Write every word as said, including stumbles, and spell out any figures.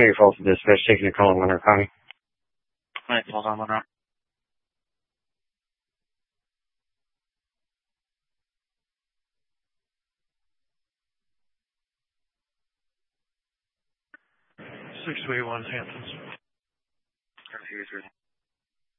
twenty fault to dispatch, taking a call in Monroe County. Alright, hold on, Monroe. six two eight one Hamptons. Confused.